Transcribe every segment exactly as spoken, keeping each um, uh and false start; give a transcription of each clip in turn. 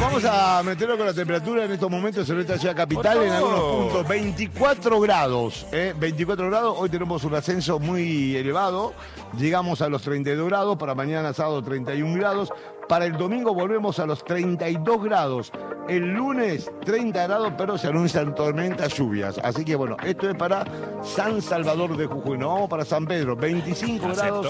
vamos a meterlo con la temperatura en estos momentos en nuestra ciudad capital, en algunos puntos. veinticuatro grados, ¿eh? veinticuatro grados. Hoy tenemos un ascenso muy elevado. Llegamos a los treinta y dos grados. Para mañana sábado treinta y un grados. Para el domingo volvemos a los treinta y dos grados. El lunes treinta grados, pero se anuncian tormentas, lluvias. Así que bueno, esto es para San Salvador de Jujuy. Nos vamos para San Pedro, veinticinco grados.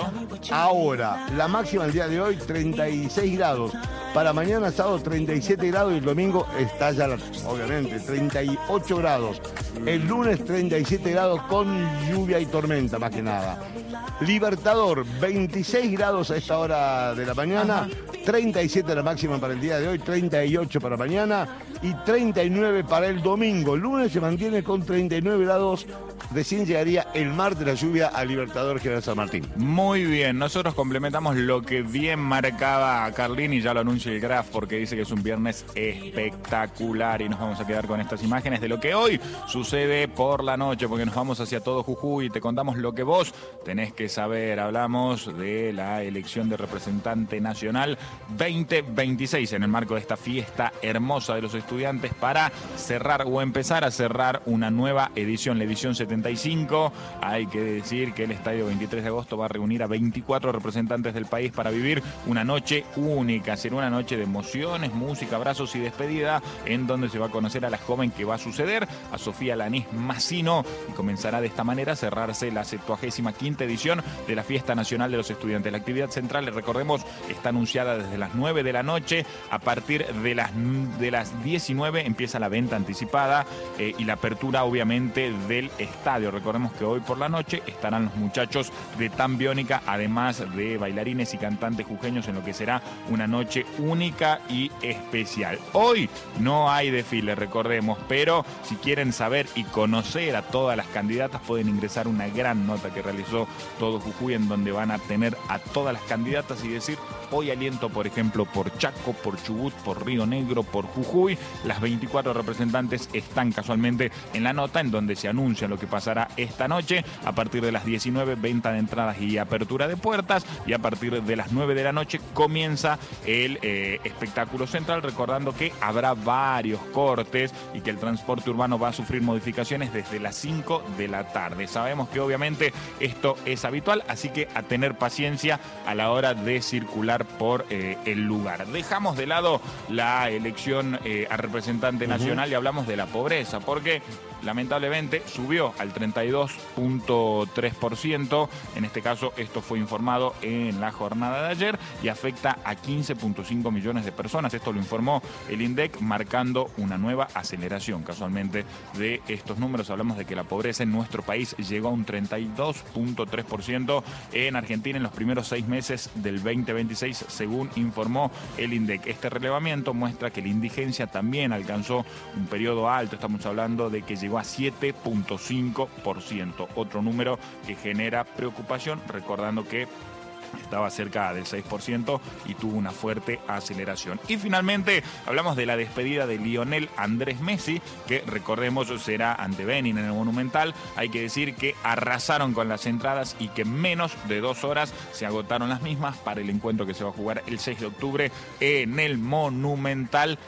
Ahora, la máxima el día de hoy, treinta y seis grados. Para mañana sábado treinta y siete grados y el domingo está ya, obviamente, treinta y ocho grados. El lunes treinta y siete grados con lluvia y tormenta, más que nada. Libertador, veintiséis grados a esta hora de la mañana. treinta y siete la máxima para el día de hoy, treinta y ocho para mañana y treinta y nueve para el domingo. El lunes se mantiene con treinta y nueve grados. Recién llegaría el martes la lluvia a Libertador General San Martín. Muy bien, nosotros complementamos lo que bien marcaba Carlín y ya lo anuncia el Graf porque dice que es un viernes espectacular y nos vamos a quedar con estas imágenes de lo que hoy sucede por la noche porque nos vamos hacia todo Jujuy y te contamos lo que vos tenés que saber. Hablamos de la elección de representante nacional veinte veintiséis en el marco de esta fiesta hermosa de los estudiantes para cerrar o empezar a cerrar una nueva edición, la edición setenta y cinco. Hay que decir que el estadio veintitrés de agosto va a reunir a veinticuatro representantes del país para vivir una noche única. Será una noche de emociones, música, abrazos y despedida en donde se va a conocer a la joven que va a suceder, a Sofía Lanís Massino, y comenzará de esta manera a cerrarse la septuagésima quinta edición de la Fiesta Nacional de los Estudiantes. La actividad central, recordemos, está anunciada desde las nueve de la noche. A partir de las, de las diecinueve empieza la venta anticipada eh, y la apertura obviamente del estadio. Recordemos que hoy por la noche estarán los muchachos de Tan Biónica, además de bailarines y cantantes jujeños en lo que será una noche única y especial. Hoy no hay desfile, recordemos, pero si quieren saber y conocer a todas las candidatas pueden ingresar una gran nota que realizó Todo Jujuy en donde van a tener a todas las candidatas y decir: hoy aliento, por ejemplo, por Chaco, por Chubut, por Río Negro, por Jujuy. Las veinticuatro representantes están casualmente en la nota en donde se anuncia lo que pasará esta noche. A partir de las diecinueve, venta de entradas y apertura de puertas. Y a partir de las nueve de la noche comienza el eh, espectáculo central, recordando que habrá varios cortes y que el transporte urbano va a sufrir modificaciones desde las cinco de la tarde. Sabemos que obviamente esto es habitual, así que a tener paciencia a la hora de circular por eh, el lugar. Dejamos de lado la elección eh, a representante nacional uh-huh. y hablamos de la pobreza, porque lamentablemente subió al treinta y dos punto tres por ciento. En este caso, esto fue informado en la jornada de ayer y afecta a quince punto cinco millones de personas. Esto lo informó el INDEC, marcando una nueva aceleración. Casualmente, de estos números hablamos de que la pobreza en nuestro país llegó a un treinta y dos punto tres por ciento en Argentina en los primeros seis meses del veinte veintiséis, según informó el INDEC. Este relevamiento muestra que la indigencia también alcanzó un periodo alto. Estamos hablando de que llegó a siete punto cinco por ciento, otro número que genera preocupación, recordando que estaba cerca del seis por ciento y tuvo una fuerte aceleración. Y finalmente hablamos de la despedida de Lionel Andrés Messi, que recordemos será ante Benin en el Monumental. Hay que decir que arrasaron con las entradas y que en menos de dos horas se agotaron las mismas para el encuentro que se va a jugar el seis de octubre en el Monumental.